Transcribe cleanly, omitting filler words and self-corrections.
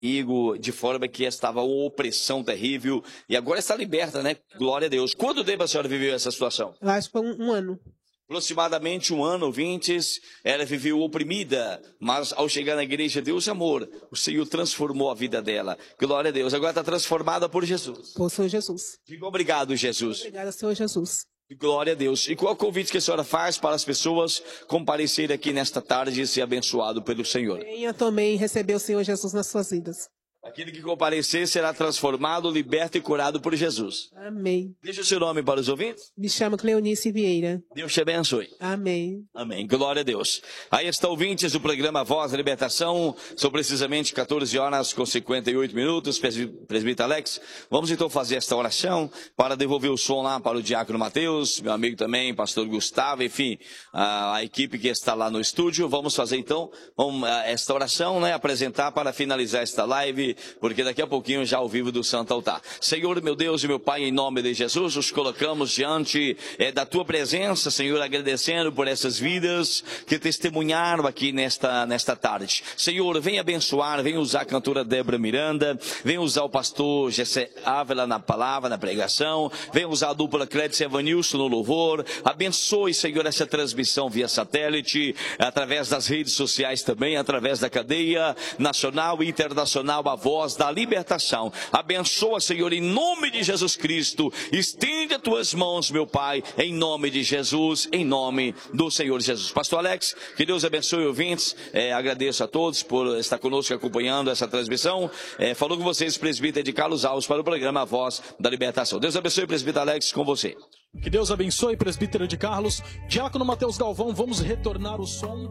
inimigo, de forma que estava uma opressão terrível, e agora está liberta, né? Glória a Deus. Quanto tempo a senhora viveu essa situação? Eu acho que foi um ano. Aproximadamente um ano, ouvintes, ela viveu oprimida, mas ao chegar na igreja, Deus é amor, o Senhor transformou a vida dela. Glória a Deus. Agora está transformada por Jesus. Por Senhor Jesus. Diga obrigado, Jesus. Obrigada, Senhor Jesus. Glória a Deus. E qual é o convite que a senhora faz para as pessoas comparecerem aqui nesta tarde e ser abençoado pelo Senhor? Venha também receber o Senhor Jesus nas suas vidas. Aquele que comparecer será transformado, liberto e curado por Jesus. Amém. Deixa o seu nome para os ouvintes. Me chamo Cleonice Vieira. Deus te abençoe. Amém. Amém. Glória a Deus. Aí estão ouvintes do programa Voz da Libertação. São precisamente 14 horas com 58 minutos. Presbítero Alex, vamos então fazer esta oração para devolver o som lá para o diácono Mateus, meu amigo também, pastor Gustavo, enfim, a equipe que está lá no estúdio. Vamos fazer então esta oração, né? Apresentar para finalizar esta live, porque daqui a pouquinho já ao vivo do Santo Altar. Senhor, meu Deus e meu Pai, em nome de Jesus, nos colocamos diante da Tua presença, Senhor, agradecendo por essas vidas que testemunharam aqui nesta tarde. Senhor, vem abençoar, vem usar a cantora Débora Miranda, vem usar o pastor Gessé Ávila na palavra, na pregação, vem usar a dupla Clédice Evanilson no louvor. Abençoe, Senhor, essa transmissão via satélite, através das redes sociais também, através da cadeia nacional e internacional, a Voz da Libertação. Abençoa, Senhor, em nome de Jesus Cristo. Estende as tuas mãos, meu Pai, em nome de Jesus, em nome do Senhor Jesus. Pastor Alex, que Deus abençoe ouvintes. Agradeço a todos por estar conosco acompanhando essa transmissão. Falou com vocês, presbítero de Carlos Alves, para o programa A Voz da Libertação. Deus abençoe, presbítero Alex, com você. Que Deus abençoe, presbítero de Carlos. Diácono Mateus Galvão, vamos retornar o som.